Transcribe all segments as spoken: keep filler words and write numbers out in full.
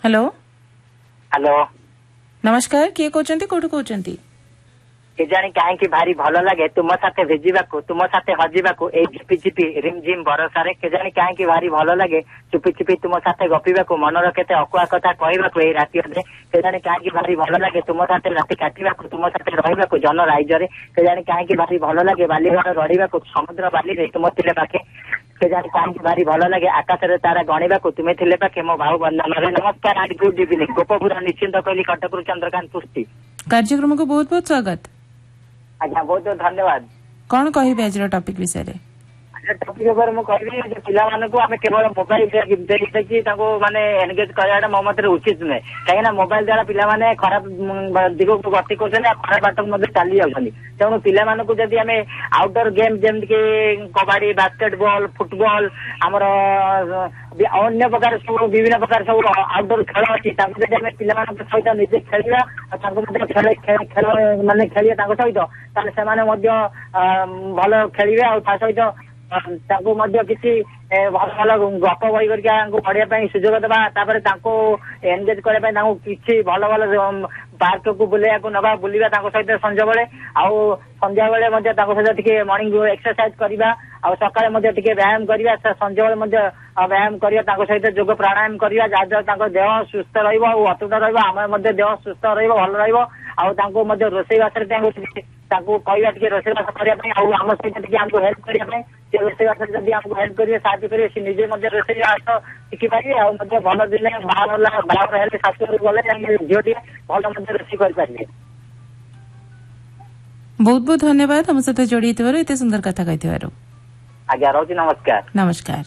Hello hello नमस्कार किए कहते कोठु कहते के जानी कहीं भारी भल लगे तुम साथे भेजिबाकू तुम साथे हजिबाकू ए झिपी झिपी रिम झिम भरोसा के जानी कहीं भारी भल लगे चुपी चुपी तुम साथे गपिबाकू मनर केते अकुआ कथा कहबाकू ए राति के जानी कहीं भारी भल लगे तुम साथे राति काटिबाकू तुम साथे रहिबाकू जन राइजरे के जानी कहीं भारी भल लगे बालीघर रड़िबाकू समुद्र बाली रे तुम थिले पाखे के जानी कहीं भारी भल लगे आकाश रे तारा गणिबाकू तुमे थिले पाखे मो भाव बंधन नमस्कार एंड गुड इवनिंग गोपपुर निश्चिंत कहली कटकरू चंद्रकांत पुष्टि कार्यक्रम को बहुत बहुत स्वागत। अच्छा बहुत बहुत धन्यवाद। कौन कहिबे आज टॉपिक विषय रे? टॉपिक ऊपर मु कहबी जे पिला मानकू आमे केवल मोबाइल देख देखि ताको माने एंगेज कराटा मो मते उचित नै काहेना मोबाइल द्वारा पिला माने खराब दिगो को गति करछन खराब बाटक मध्ये चाली जाउछन तेणु पिला मानकू जदि आमे आउटडोर गेम जेम के कबड्डी बास्केटबॉल फुटबॉल हमर अन्य प्रकार सब विभिन्न प्रकार सब आउटडोर खेल अछि ताको जदि आमे पिला मानक सहित निजे खेलिया ताको मध्ये खेल खेल माने खेलिया ताको सहित ताले से माने मध्ये भलो खेलिबे आ ता सहित ताको मध्ये किसी भल भल गप बही करके पढ़िया सुजोग देवा तापर एनगेज करने किसी भल भल पार्क को बुलाया नवा बुलवा सहित संज बेले आउ संध्या बेले सहित मॉर्निंग एक्सरसाइज करवा आ सकाळे व्यायाम करवा संज बेले व्यायाम करवा सहित योग प्राणायाम करवा जहाँद्वारा देह सुस्थ रतुट रम देह सुस्थ रल रही रोषे बास कहवा रोषेबास करने आम सहित आमको हेल्प करने रोषेबास जब आमको हेल्प करेंगे साहय करेंगे निजे रोषेबास शिखी पारे आ भल दिन बाहर बाहर हेल्प शाशुर गले झीटी भल रोषे कर बहुत बहुत धन्यवाद हम सहित जोड़ी एत सुंदर कथा कही आज्ञा रोजी नमस्कार नमस्कार।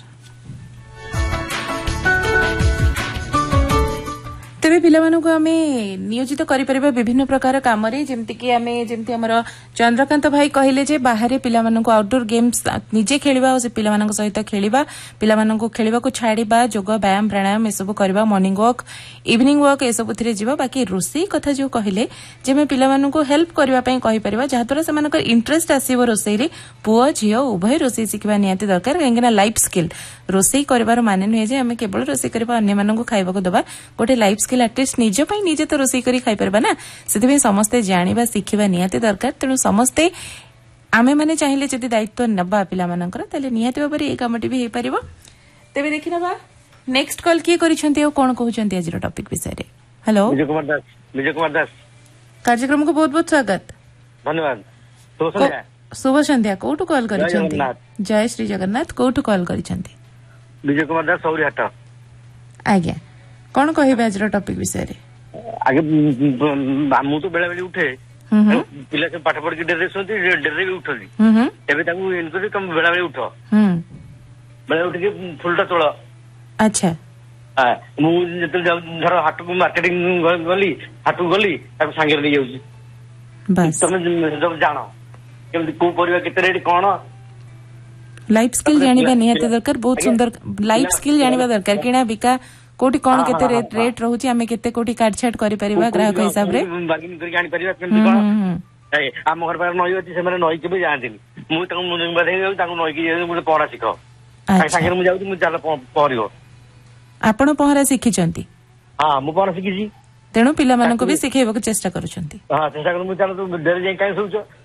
तेरे पिलामानंकु आमे नियोजित करि परिबा विभिन्न प्रकार काम रे जेमति कि आमे जेमति हमर चंद्रकांत भाई कहिले जे बाहरे पिलामानंकु आउटडोर गेम्स निजे खेलिबा ओ से पिलामानंक सहित खेलिबा पिलामानंकु खेलिबा को छाडिबा योग व्यायाम प्राणायाम एसबु करबा मॉर्निंग वॉक इवनिंग वॉक एसबु थिरे जिबा बाकी रोसई कथा जो कहिले जे मे पिलामानंकु हेल्प करबा पई कहि परिबा जहातरा सेमानकर इंटरेस्ट आसीबो रोसई रे पुओ झियो उभय रोसई सिखबा नियाते दरकार काहेकि लाइफ स्किल रोसई करबार माने नुहे जे हमें केवल रोसई करबा अन्य मानंकु खाइबा को दबा गोटे लाइफ स्किल एटलिस्ट निज पई निजे तो रोसई करी खाइ परबा ना सेति समस्ते जानिबा सिखिबा नियाते दरकार तेणु समस्ते आमे माने चाहिले जदि दायित्व नबा पिला मानकर तले नियाते बाबरे ए कामटी भी हे परिबो। तेबे देखिनबा नेक्स्ट कॉल किए करिसंती आ कोन कहउचंती आज टॉपिक विषय रे। हेलो विजय कुमार दास विजय कुमार दास कार्यक्रम को बहुत बहुत स्वागत धन्यवाद। शुभ संध्या शुभ संध्या कोठु कॉल करिसंती? जय श्री जगन्नाथ कोठु कॉल करिसंती? विजय कुमार दास सौरिहाट। आज्ञा कौन कहबे आज टॉपिक विषय रे? आगे मु तो बेला बेली उठे पिला से पाठ पढ़ के डेरे सोती डेरे भी उठली एबे ताकू इनकरी तुम बेला बेली उठ बेला उठ के फुलटा तोड़। अच्छा हां मु जते धर हाट को मार्केटिंग गली हाट गली ताकू संगे ले जाउची बस तुम जब जानो केमति को परिवा केते रेट कोन लाइफ स्किल जानिबा निहाते दरकार बहुत सुंदर लाइफ स्किल जानिबा दरकार किना बिका कोटी कोन केते रेट रेट रहउची हमें केते कोटी काट छाट करि परिबा ग्राहक हिसाब रे बार्गेनिंग करि आनि परिबा केमति कोन ए हम घर पर नई अछि सेमाने नई के भी जानथिनी मु ताको मु बधै जाउ ताको नई के मु पढ़ा सिखो आ संगे मु जाउ मु चाल पढ़ियो आपण पहरा सिखि चंती? हां मु पहरा सिखिजी तेणु पिला मानको भी सिखेबा को चेष्टा करूछंती? हां चेष्टा कर मु चाल तो डेरे जाई काई सोचो